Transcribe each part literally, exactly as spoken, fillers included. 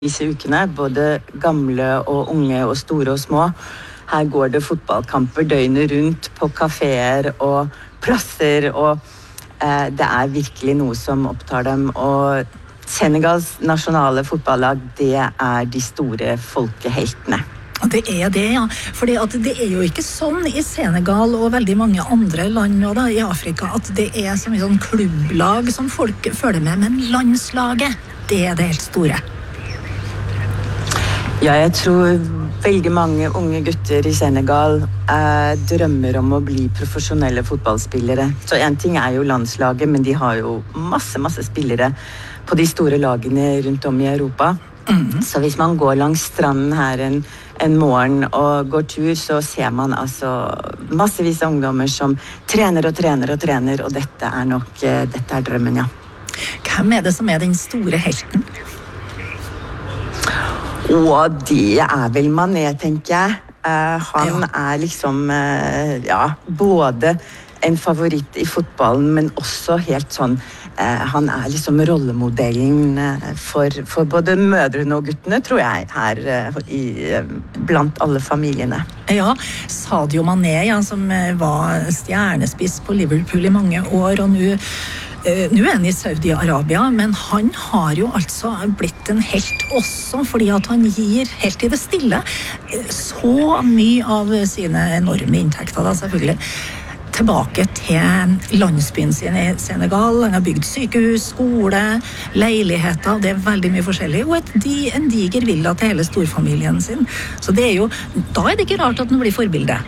Disse ukene, både gamle og unge og store og små. Her går det fotballkamper døgnet rundt på kaféer og plasser, og eh, det er virkelig noe som opptar dem. Og Senegals nasjonale fotballag, det er de store folkeheltene. Det er det, ja. Fordi at det er jo ikke sånn i Senegal og veldig mange andre land nå da, i Afrika at det er så mye sånn klubblag som folk følger med, men landslaget, det er det helt store. Ja, jeg tror veldig mange unge gutter i Senegal eh, drømmer om å bli profesjonelle fotballspillere. Så en ting er jo landslaget, men de har jo masse, masse spillere på de store lagene rundt om i Europa. Mm. Så hvis man går langs stranden her en, en morgen og går tur, så ser man altså massevis av ungdommer som trener og trener og trener, og dette er nok, eh, dette er drømmen, ja. Hvem er det som er den store helten? Og det er vel Mané, tenker jeg. Uh, han ja. er liksom, uh, ja, både en favoritt i fotballen, men også helt sånn, uh, han er liksom rollemodellen uh, for, for både mødrene og guttene, tror jeg, her uh, i, uh, blant alle familiene. Ja, Sadio Mané, ja, som var stjernespiss på Liverpool i mange år, og nå Uh, nå er han i Saudi-Arabia, men han har jo altså blitt en helt også, fordi at han gir helt i det stille uh, så mye av sine enorme inntekter, da selvfølgelig, tilbake til landsbyen sin i Senegal. Han har bygd sykehus, skole, leiligheter, det er veldig mye forskjellig, og et, en diger villa til hele storfamilien sin. Så det er jo, da er det ikke rart at han blir forbilde.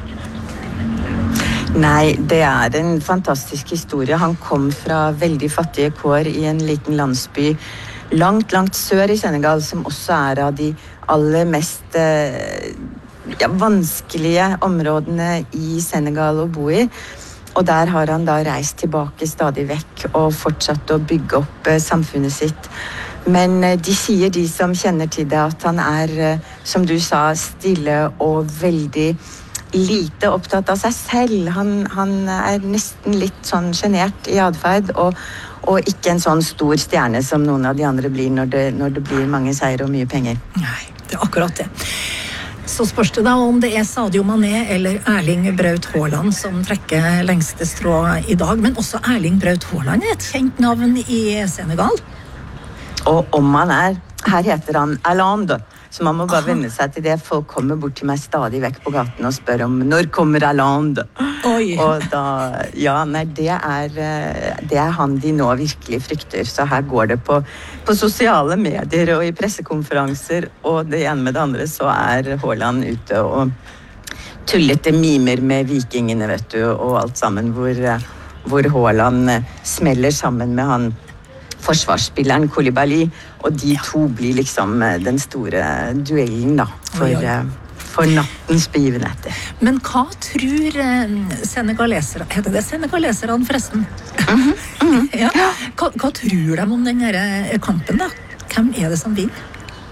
Nei, det er en fantastisk historie. Han kom fra veldig fattige kår i en liten landsby langt, langt sør i Senegal, som også er av de aller mest eh, ja, vanskelige områdene i Senegal å bo i. Og der har han da reist tilbake stadig vekk og fortsatt å bygge opp eh, samfunnet sitt. Men eh, de sier, de som kjenner til det, at han er, eh, som du sa, stille og veldig lite opptatt av seg selv. Han, han er nesten litt sånn genert i adferd, og, og ikke en sånn stor stjerne som noen av de andre blir når det, når det blir mange seier og mye penger. Nei, det er akkurat det. Så spørs det da om det er Sadio Mané eller Erling Braut Haaland som trekker lengste strå i dag, men også Erling Braut Haaland er et kjent navn i Senegal. Og om han er, her heter han Haaland. Så man må bare venne seg til det. Folk kommer bort til meg stadig vekk på gaten og spør om når kommer Haaland. Oi. Og da, ja, nei, det er, det er han de nå virkelig frykter. Så her går det på, på sosiale medier og i pressekonferanser, og det ene med det andre så er Haaland ute og tullete mimer med vikingene, vet du, og alt sammen, hvor, hvor Haaland smeller sammen med han forsvarsspilleren Koulibaly, og de to blir liksom den store duellen da, for, oi, oi. for nattens begivenheter. Men hva tror senegalesere, heter det senegaleserne forresten? Mm-hmm. Mm-hmm. Ja. Hva, hva tror de om denne kampen da? Hvem er det som vinner?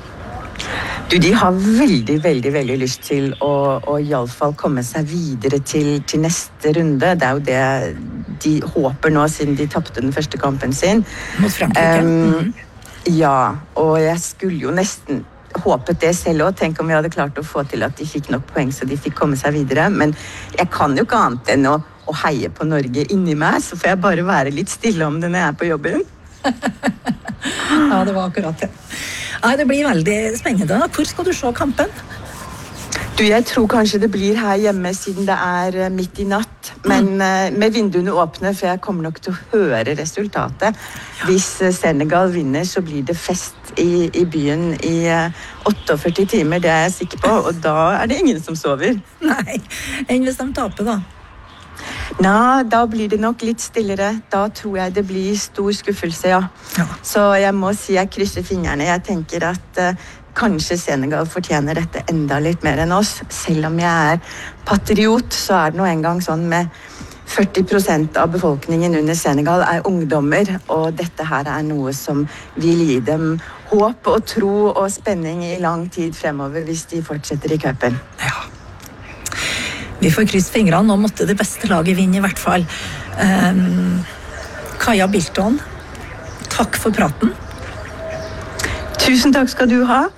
Du, de har veldig, veldig, veldig lyst til å, å i alle fall komme seg videre til, til neste runde. Det er jo det de håper nå, siden de tappte den første kampen sin. Mot Frankrike. Um, mm-hmm. Ja, og jeg skulle jo nesten håpet det selv også. Tenk om vi hadde klart å få til at de fikk nok poeng, så de fikk komme seg videre. Men jeg kan jo ikke annet enn å, å heie på Norge inni meg, så får jeg bare være litt stille om det når jeg er på jobben. Ja, det var akkurat det. Nei, det blir veldig spennende. Hvor skal du se kampen? Du, jeg tror kanskje det blir her hjemme siden det er midt i natt, men mm. med vinduene åpne, for jeg kommer nok til å høre resultatet. Ja. Hvis Senegal vinner, så blir det fest i, i byen i otteogførti timer, det er jeg sikker på, og da er det ingen som sover. Nei, enn hvis de taper da? Nei, da blir det nok litt stillere. Da tror jeg det blir stor skuffelse, ja. Ja. Så jeg må si jeg krysser fingrene. Jeg tenker at uh, kanskje Senegal fortjener dette enda litt mer enn oss. Selv om jeg er patriot, så er det nå en gang sånn med førti prosent av befolkningen under Senegal er ungdommer, og dette her er noe som vil gi dem håp og tro og spenning i lang tid fremover hvis de fortsetter i cupen. Ja. Vi får krysse fingrene, nå måtte det beste laget vinne i hvert fall. Um, Kaja Bilton, takk for praten. Tusen takk skal du ha.